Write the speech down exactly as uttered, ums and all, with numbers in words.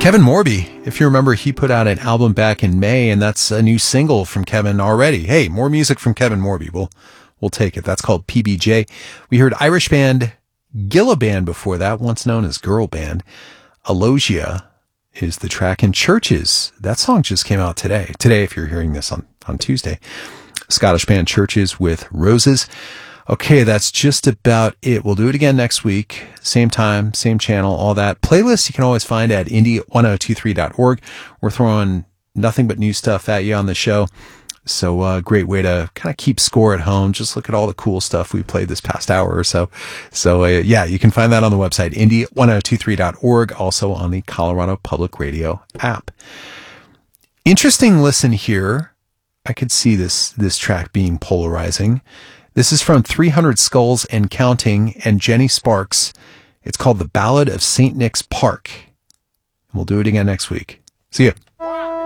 Kevin Morby, if you remember, he put out an album back in May, and that's a new single from Kevin already. Hey, more music from Kevin Morby. We'll, we'll take it. That's called P B J. We heard Irish band Gilla Band before that, once known as Girl Band. Alogia is the track, and Churches. That song just came out today. Today, if you're hearing this on, on Tuesday. Scottish band Churches with Roses. Okay, that's just about it. We'll do it again next week. Same time, same channel, all that. Playlists you can always find at indie ten twenty-three dot org. We're throwing nothing but new stuff at you on the show. So a uh, great way to kind of keep score at home. Just look at all the cool stuff we played this past hour or so. So uh, yeah, you can find that on the website, indie ten twenty-three dot org, also on the Colorado Public Radio app. Interesting listen here. I could see this, this track being polarizing. This is from three hundred Skulls and Counting and Jenny Sparks. It's called The Ballad of Saint Nick's Park. We'll do it again next week. See ya.